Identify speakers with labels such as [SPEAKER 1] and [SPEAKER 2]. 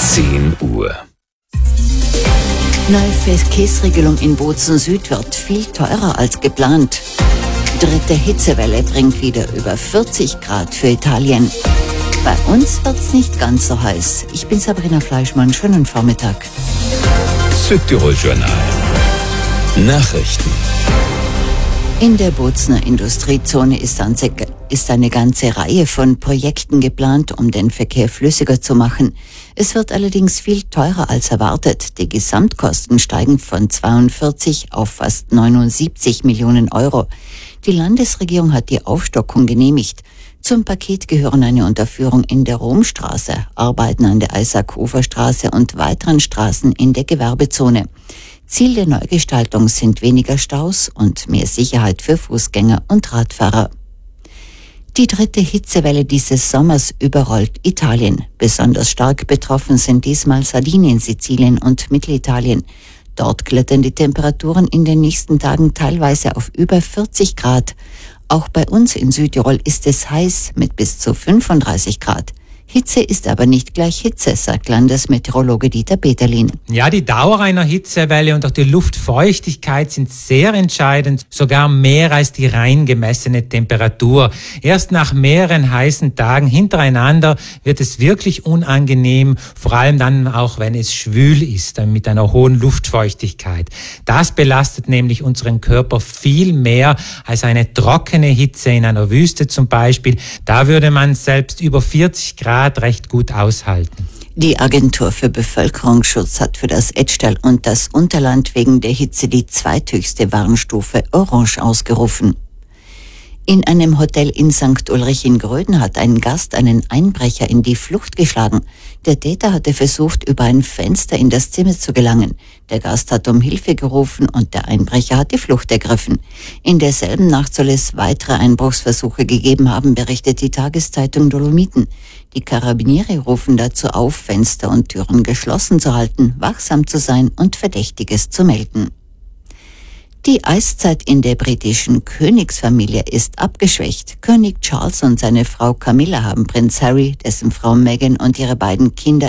[SPEAKER 1] 10 Uhr.
[SPEAKER 2] Neue Verkehrsregelung in Bozen Süd wird viel teurer als geplant. Dritte Hitzewelle bringt wieder über 40 Grad für Italien. Bei uns wird's nicht ganz so heiß. Ich bin Sabrina Fleischmann. Schönen Vormittag.
[SPEAKER 1] Südtirol Journal. Nachrichten.
[SPEAKER 2] In der Bozener Industriezone ist eine ganze Reihe von Projekten geplant, um den Verkehr flüssiger zu machen. Es wird allerdings viel teurer als erwartet. Die Gesamtkosten steigen von 42 auf fast 79 Millionen Euro. Die Landesregierung hat die Aufstockung genehmigt. Zum Paket gehören eine Unterführung in der Romstraße, Arbeiten an der Isaac-Ufer-Straße und weiteren Straßen in der Gewerbezone. Ziel der Neugestaltung sind weniger Staus und mehr Sicherheit für Fußgänger und Radfahrer. Die dritte Hitzewelle dieses Sommers überrollt Italien. Besonders stark betroffen sind diesmal Sardinien, Sizilien und Mittelitalien. Dort klettern die Temperaturen in den nächsten Tagen teilweise auf über 40 Grad. Auch bei uns in Südtirol ist es heiß mit bis zu 35 Grad. Hitze ist aber nicht gleich Hitze, sagt Landesmeteorologe Dieter Peterlin.
[SPEAKER 3] Ja, die Dauer einer Hitzewelle und auch die Luftfeuchtigkeit sind sehr entscheidend, sogar mehr als die rein gemessene Temperatur. Erst nach mehreren heißen Tagen hintereinander wird es wirklich unangenehm, vor allem dann auch, wenn es schwül ist, mit einer hohen Luftfeuchtigkeit. Das belastet nämlich unseren Körper viel mehr als eine trockene Hitze in einer Wüste zum Beispiel. Da würde man selbst über 40 Grad recht gut aushalten.
[SPEAKER 2] Die Agentur für Bevölkerungsschutz hat für das Etschtal und das Unterland wegen der Hitze die zweithöchste Warnstufe Orange ausgerufen. In einem Hotel in St. Ulrich in Gröden hat ein Gast einen Einbrecher in die Flucht geschlagen. Der Täter hatte versucht, über ein Fenster in das Zimmer zu gelangen. Der Gast hat um Hilfe gerufen und der Einbrecher hat die Flucht ergriffen. In derselben Nacht soll es weitere Einbruchsversuche gegeben haben, berichtet die Tageszeitung Dolomiten. Die Karabiniere rufen dazu auf, Fenster und Türen geschlossen zu halten, wachsam zu sein und Verdächtiges zu melden. Die Eiszeit in der britischen Königsfamilie ist abgeschwächt. König Charles und seine Frau Camilla haben Prinz Harry, dessen Frau Meghan und ihre beiden Kinder